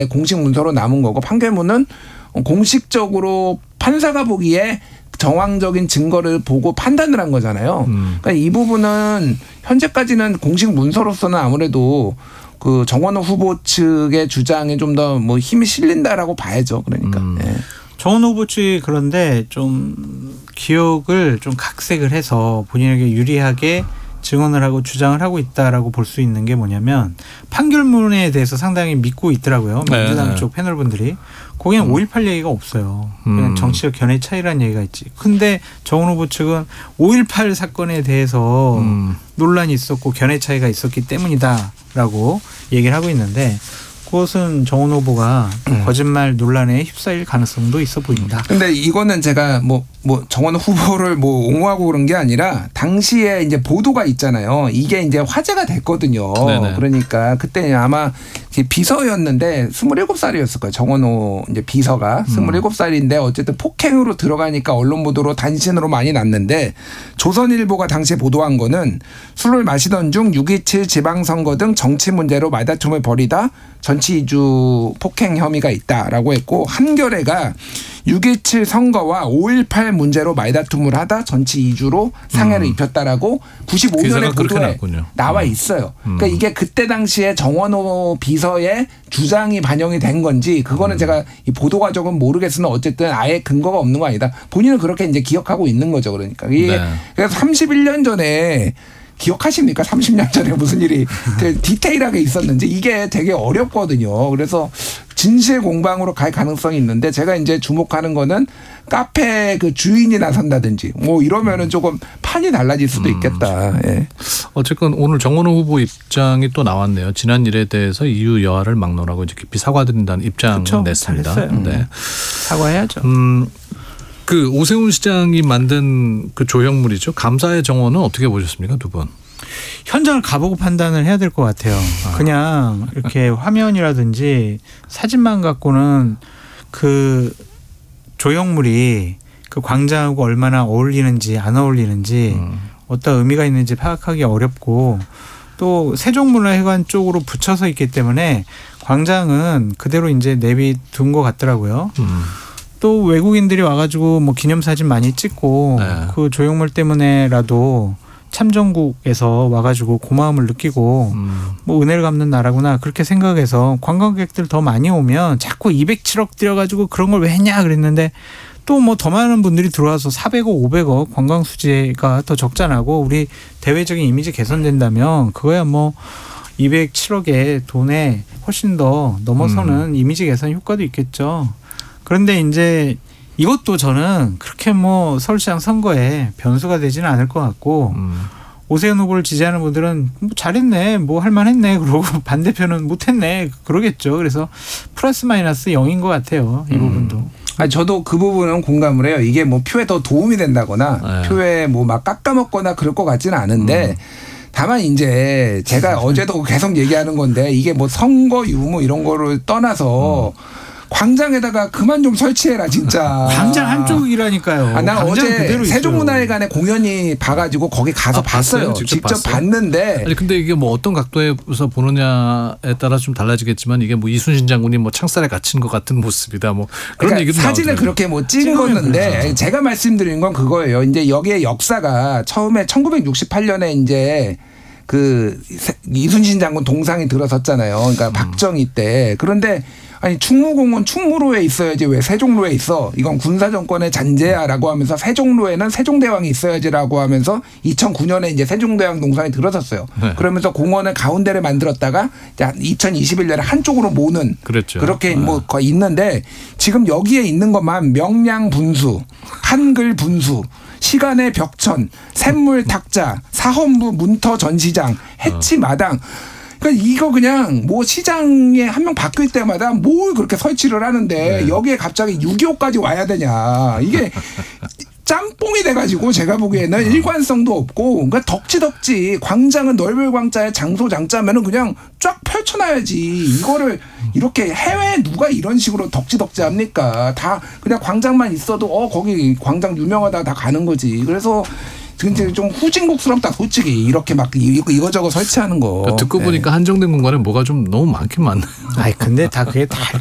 공식 문서로 남은 거고 판결문은 공식적으로 판사가 보기에 정황적인 증거를 보고 판단을 한 거잖아요. 그러니까 이 부분은 현재까지는 공식 문서로서는 아무래도 그 정원호 후보 측의 주장에 좀 더 뭐 힘이 실린다라고 봐야죠. 그러니까. 예. 정원호 후보 측이 그런데 좀 기억을 좀 각색을 해서 본인에게 유리하게 증언을 하고 주장을 하고 있다라고 볼 수 있는 게 뭐냐면 판결문에 대해서 상당히 믿고 있더라고요. 민주당 쪽 패널분들이. 거기는 5.18 얘기가 없어요. 그냥 정치적 견해 차이라는 얘기가 있지. 근데 정원 후보 측은 5.18 사건에 대해서 논란이 있었고 견해 차이가 있었기 때문이다라고 얘기를 하고 있는데 그것은 정원 후보가 거짓말 논란에 휩싸일 가능성도 있어 보입니다. 근데 이거는 제가 뭐 정원 후보를 뭐 옹호하고 그런 게 아니라 당시에 이제 보도가 있잖아요. 이게 이제 화제가 됐거든요. 네네. 그러니까 그때 아마 비서였는데 27살이었을 거예요. 정원호 이제 비서가 27살인데 어쨌든 폭행으로 들어가니까 언론 보도로 단신으로 많이 났는데 조선일보가 당시에 보도한 거는 술을 마시던 중 6.27 지방선거 등 정치 문제로 말다툼을 벌이다 전치 이주 폭행 혐의가 있다라고 했고 한겨레가 6.27 선거와 5.18 문제로 말다툼을 하다 전치 이주로 상해를 입혔다라고 95년에 보도에 나와 있어요. 그러니까 이게 그때 당시에 정원호 비서의 주장이 반영이 된 건지 그거는 제가 이 보도 과정은 모르겠으나 어쨌든 아예 근거가 없는 거 아니다. 본인은 그렇게 이제 기억하고 있는 거죠. 그러니까 이게 그래서 31년 전에 기억하십니까? 30년 전에 무슨 일이 디테일하게 있었는지 이게 되게 어렵거든요. 그래서 진실 공방으로 갈 가능성이 있는데 제가 이제 주목하는 거는 카페 그 주인이 나선다든지 뭐 이러면은 조금 판이 달라질 수도 있겠다. 예. 어쨌건 오늘 정원호 후보 입장이 또 나왔네요. 지난 일에 대해서 이유 여하를 막론하고 이제 깊이 사과드린다는 입장을 그렇죠. 냈습니다. 네. 사과해야죠. 그 오세훈 시장이 만든 그 조형물이죠. 감사의 정원은 어떻게 보셨습니까, 두 분? 현장을 가보고 판단을 해야 될 것 같아요. 그냥 이렇게 화면이라든지 사진만 갖고는 그 조형물이 그 광장하고 얼마나 어울리는지 안 어울리는지 어떤 의미가 있는지 파악하기 어렵고 또 세종문화회관 쪽으로 붙여서 있기 때문에 광장은 그대로 이제 내비둔 것 같더라고요. 또 외국인들이 와가지고 뭐 기념사진 많이 찍고 그 조형물 때문에라도 참전국에서 와가지고 고마움을 느끼고 뭐 은혜를 갚는 나라구나 그렇게 생각해서 관광객들 더 많이 오면 자꾸 207억 들여가지고 그런 걸 왜 했냐 그랬는데 또 뭐 더 많은 분들이 들어와서 400억 500억 관광 수지가 더 적자나고 우리 대외적인 이미지 개선된다면 그거야 뭐 207억의 돈에 훨씬 더 넘어서는 이미지 개선 효과도 있겠죠. 그런데 이제 이것도 저는 그렇게 뭐 서울시장 선거에 변수가 되지는 않을 것 같고 오세훈 후보를 지지하는 분들은 뭐 잘했네 뭐 할만했네 그러고 반대편은 못했네 그러겠죠. 그래서 플러스 마이너스 0인 것 같아요. 이 부분도. 아니 저도 그 부분은 공감을 해요. 이게 뭐 표에 더 도움이 된다거나 표에 뭐 막 깎아먹거나 그럴 것 같지는 않은데 다만 이제 제가 어제도 계속 얘기하는 건데 이게 뭐 선거 유무 이런 거를 떠나서 광장에다가 그만 좀 설치해라 진짜. 광장 한쪽이라니까요. 난 어제 세종문화회관에 공연이 봐가지고 거기 가서 봤어요. 직접 봤는데. 아니 근데 이게 뭐 어떤 각도에서 보느냐에 따라 좀 달라지겠지만 이게 뭐 이순신 장군이 뭐 창살에 갇힌 것 같은 모습이다. 뭐 그런 그러니까 얘기도 사진을 나오더라고요. 그렇게 뭐 찍은 건데 제가 말씀드린 건 그거예요. 이제 여기에 역사가 처음에 1968년에 이제 그 이순신 장군 동상이 들어섰잖아요. 그러니까 박정희 때. 그런데 아니 충무공원 충무로에 있어야지 왜 세종로에 있어. 이건 군사정권의 잔재야라고 하면서 세종로에는 세종대왕이 있어야지라고 하면서 2009년에 이제 세종대왕 동상이 들어섰어요. 네. 그러면서 공원을 가운데를 만들었다가 2021년에 한쪽으로 모는 그랬죠. 그렇게 뭐 거의 있는데 지금 여기에 있는 것만 명량 분수, 한글 분수, 시간의 벽천, 샘물 탁자, 사헌부 문터 전시장, 해치 마당. 그러니까 이거 그냥 뭐 시장에 한 명 바뀔 때마다 뭘 그렇게 설치를 하는데 여기에 갑자기 6.25까지 와야 되냐. 이게 짬뽕이 돼가지고 제가 보기에는 일관성도 없고 그러니까 덕지덕지 광장은 넓을 광자에 장소 장자면은 그냥 쫙 펼쳐놔야지. 이거를 이렇게 해외에 누가 이런 식으로 덕지덕지 합니까? 다 그냥 광장만 있어도 거기 광장 유명하다 다 가는 거지. 그래서 근데 좀 후진국스럽다 솔직히 이렇게 막 이거저거 설치하는 거. 듣고 보니까 한정된 공간에 뭐가 좀 너무 많긴 많네. 아니 근데 다 그게 다